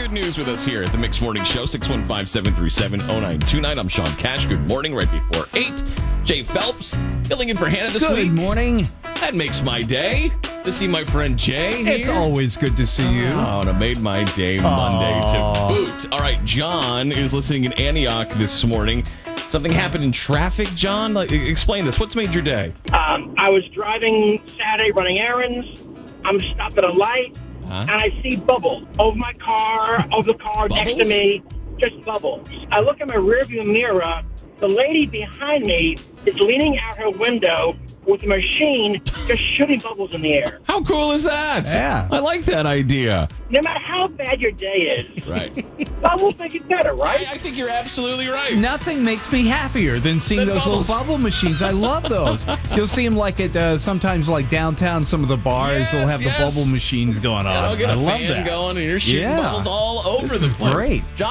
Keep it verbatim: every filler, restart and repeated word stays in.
good news with us here at the Mix Morning Show. six one five, seven three seven, zero nine two nine. I'm Sean Cash. Good morning. Right before eight. Jay Phelps filling in for Hannah this Good week. Good morning. That makes my day to see my friend Jay here. It's always good to see you. Oh, and it made my day Monday to boot. All right, John is listening in Antioch this morning. Something happened in traffic, John? Like, explain this. What's made your day? Um, I was driving Saturday, running errands. I'm stopped at a light, Huh? and I see bubbles over my car, over the car next to Bubbles? me, just bubbles. I look in my rearview mirror. The lady behind me is leaning out her window with a machine just shooting bubbles in the air. How cool is that? Yeah. I like that idea. No matter how bad your day is, Right. that will make it better, I, right? I think you're absolutely right. Nothing makes me happier than seeing Than those bubbles. little bubble machines. I love those. You'll see them like at uh, sometimes like downtown. Some of the bars Yes, will have yes. the bubble machines going on. I'll get a I love fan that. going, and you're shooting Yeah. bubbles all over This the is place. great. John